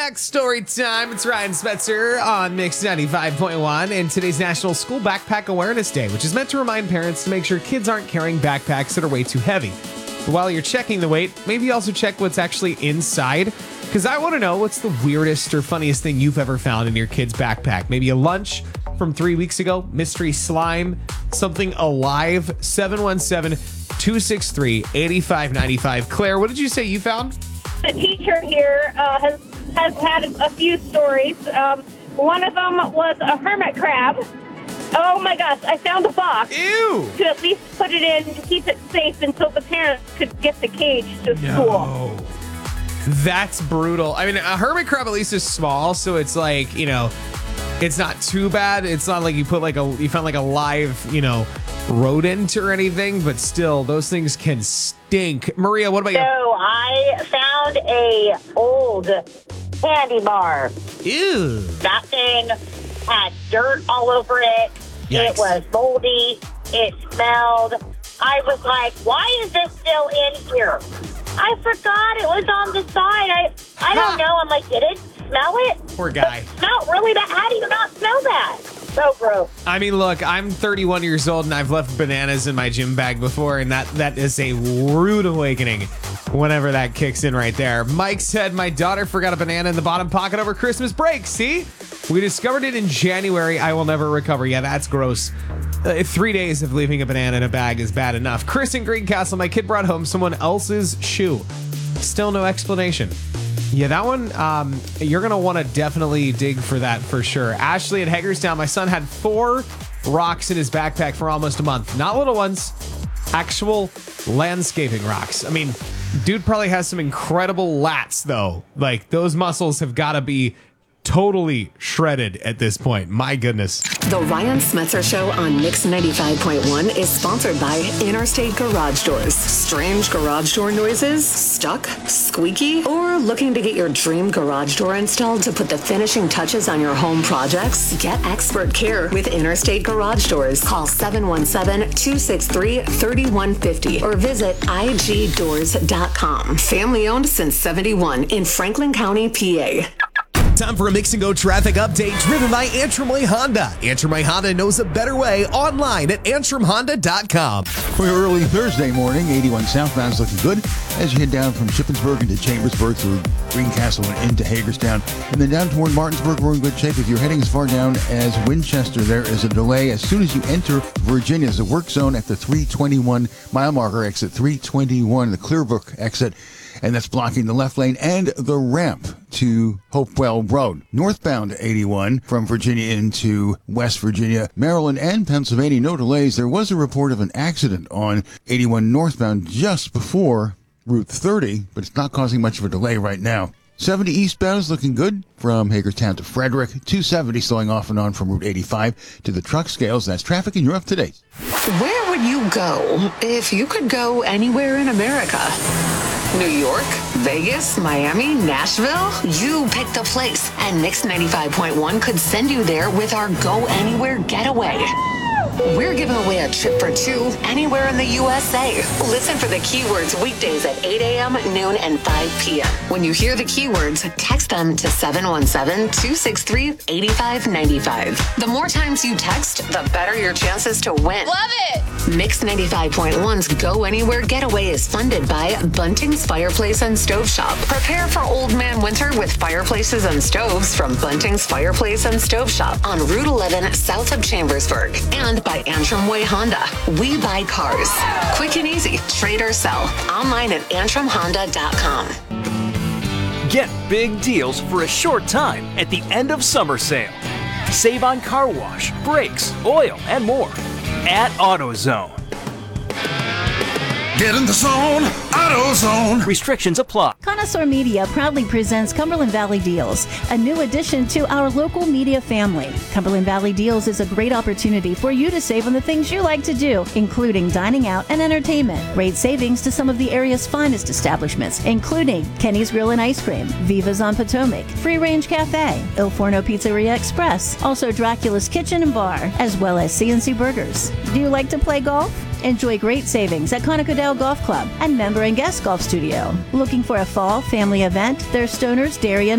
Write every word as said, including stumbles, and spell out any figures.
back, story time. It's Ryan Spencer on Mix ninety-five point one, and today's National School Backpack Awareness Day, which is meant to remind parents to make sure kids aren't carrying backpacks that are way too heavy. But while you're checking the weight, maybe also check what's actually inside, because I want to know what's the weirdest or funniest thing you've ever found in your kid's backpack. Maybe a lunch from three weeks ago, mystery slime, something alive. seven one seven, two six three, eight five nine five. Claire, what did you say you found? The teacher here uh, has, has had a few stories. Um, one of them was a hermit crab. Oh my gosh, I found a box. Ew! To at least put it in to keep it safe until the parents could get the cage to school. No. That's brutal. I mean, a hermit crab at least is small, so it's like, you know, it's not too bad. It's not like you put like a, you found like a live, you know, rodent or anything, but still, those things can stink. Maria, what about you? So I found a old candy bar. Ew. That thing had dirt all over it. Yikes. It was moldy. It smelled. I was like, why is this still in here? I forgot it was on the side. I I don't know. I'm like, did it smell it? Poor guy. It's not really that. How do you not smell that? So gross. I mean, look, I'm thirty-one years old and I've left bananas in my gym bag before, and that that is a rude awakening whenever that kicks in right there. Mike said, my daughter forgot a banana in the bottom pocket over Christmas break. See? We discovered it in January. I will never recover. Yeah, that's gross. Uh, three days of leaving a banana in a bag is bad enough. Chris in Greencastle, my kid brought home someone else's shoe. Still no explanation. Yeah, that one, um, you're going to want to definitely dig for that for sure. Ashley at Hagerstown, my son had four rocks in his backpack for almost a month. Not little ones, actual landscaping rocks. I mean, dude probably has some incredible lats, though. Like, those muscles have got to be totally shredded at this point. My goodness. The Ryan Smetzer Show on Mix ninety-five point one is sponsored by Interstate Garage Doors. Strange garage door noises? Stuck? Squeaky? Or looking to get your dream garage door installed to put the finishing touches on your home projects? Get expert care with Interstate Garage Doors. Call seven one seven, two six three, three one five zero or visit I G doors dot com. Family owned since seventy-one in Franklin County, P A. Time for a Mix and Go traffic update driven by Antrim Way Honda. Antrim Way Honda knows a better way online at antrim honda dot com. For your early Thursday morning, eighty-one southbound is looking good as you head down from Shippensburg into Chambersburg through Greencastle and into Hagerstown. And then down toward Martinsburg, we're in good shape. If you're heading as far down as Winchester, there is a delay as soon as you enter Virginia. There's a work zone at the three twenty-one mile marker, exit three twenty-one, the Clearbrook exit. And that's blocking the left lane and the ramp to Hopewell Road. Northbound eighty-one from Virginia into West Virginia, Maryland, and Pennsylvania. No delays. There was a report of an accident on eighty-one northbound just before Route thirty, but it's not causing much of a delay right now. seventy eastbound is looking good from Hagerstown to Frederick. two seventy slowing off and on from Route eighty-five to the truck scales. That's traffic, and you're up to date. Where would you go if you could go anywhere in America? New York, Vegas, Miami, Nashville? You picked the place, and Mix ninety-five point one could send you there with our Go Anywhere Getaway. We're giving away a trip for two anywhere in the U S A. Listen for the keywords weekdays at eight a.m., noon, and five p.m. When you hear the keywords, text them to seven one seven, two six three, eight five nine five. The more times you text, the better your chances to win. Love it! Mix ninety-five point one's Go Anywhere Getaway is funded by Bunting's Fireplace and Stove Shop. Prepare for old man winter with fireplaces and stoves from Bunting's Fireplace and Stove Shop on Route eleven south of Chambersburg. And by Antrim Way Honda. We buy cars. Quick and easy. Trade or sell. Online at antrim honda dot com. Get big deals for a short time at the end of summer sale. Save on car wash, brakes, oil, and more at AutoZone. Get in the zone, AutoZone. Restrictions apply. Connoisseur Media proudly presents Cumberland Valley Deals, a new addition to our local media family. Cumberland Valley Deals is a great opportunity for you to save on the things you like to do, including dining out and entertainment. Great savings to some of the area's finest establishments, including Kenny's Grill and Ice Cream, Viva's on Potomac, Free Range Cafe, Il Forno Pizzeria Express, also Dracula's Kitchen and Bar, as well as C N C Burgers. Do you like to play golf? Enjoy great savings at Conocadale Golf Club and Member and Guest Golf Studio. Looking for a fall family event? There's Stoner's Dairy and